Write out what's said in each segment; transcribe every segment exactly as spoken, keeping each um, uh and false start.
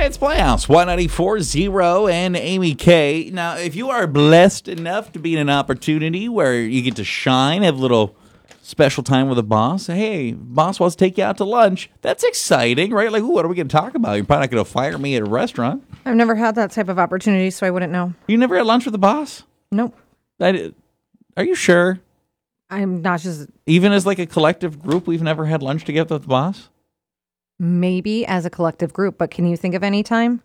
It's Playhouse one ninety-four point zero and Amy K. Now, if you are blessed enough to be in an opportunity where you get to shine, have a little special time with a boss, hey, boss wants to take you out to lunch, that's exciting, right? Like, ooh, what are we going to talk about? You're probably not going to fire me at a restaurant. I've never had that type of opportunity, so I wouldn't know. You never had lunch with the boss? Nope. I, are you sure? I'm not just... Even as like a collective group, we've never had lunch together with the boss? Maybe as a collective group, but can you think of any time?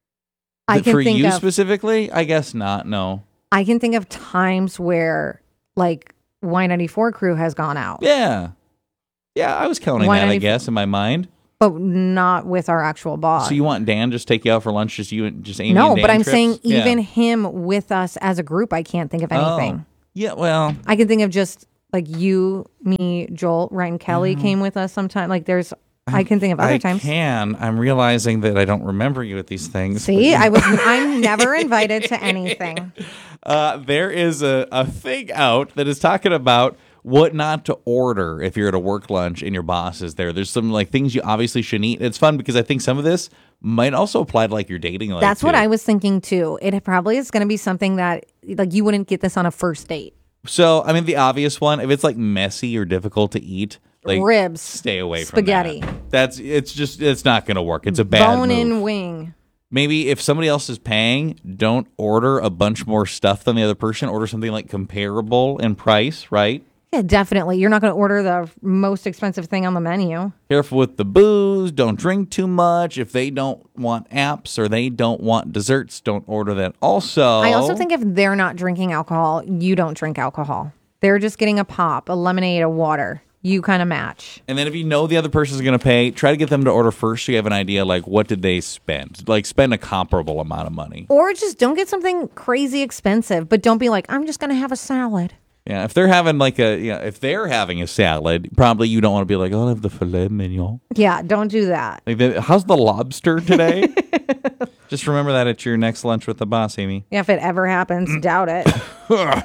I can For think you of, specifically? I guess not, no. I can think of times where, like, Y ninety-four crew has gone out. Yeah. Yeah, I was counting that, I guess, in my mind. But not with our actual boss. So you want Dan just take you out for lunch, just you and just Amy No, and Dan but I'm trips? saying even Yeah. him with us as a group, I can't think of anything. Oh. Yeah, well. I can think of just, like, you, me, Joel, Ryan Kelly Mm-hmm. came with us sometime. Like, there's... I can think of other I times. can. I'm realizing that I don't remember you at these things. See, I was. I'm never invited to anything. Uh, there is a, a thing out that is talking about what not to order if you're at a work lunch and your boss is there. There's some like things you obviously shouldn't eat. It's fun because I think some of this might also apply to like your dating life. That's too. what I was thinking too. It probably is going to be something that like you wouldn't get this on a first date. So I mean, the obvious one, if it's like messy or difficult to eat. Like, ribs, stay away from spaghetti. That. That's it's just it's not going to work. It's a bad bone move. in wing. Maybe if somebody else is paying, don't order a bunch more stuff than the other person. Order something like comparable in price, right? Yeah, definitely. You're not going to order the most expensive thing on the menu. Careful with the booze. Don't drink too much. If they don't want apps or they don't want desserts, don't order that. Also, I also think if they're not drinking alcohol, you don't drink alcohol. They're just getting a pop, a lemonade, a water. You kind of match. And then if you know the other person's going to pay, try to get them to order first so you have an idea, like, what did they spend? Like, spend a comparable amount of money. Or just don't get something crazy expensive, but don't be like, I'm just going to have a salad. Yeah, if they're having like a, yeah, if they're having a salad, probably you don't want to be like, oh, I'll have the filet mignon. Yeah, don't do that. Like, the, how's the lobster today? Just remember that at your next lunch with the boss, Amy. Yeah, if it ever happens, doubt it.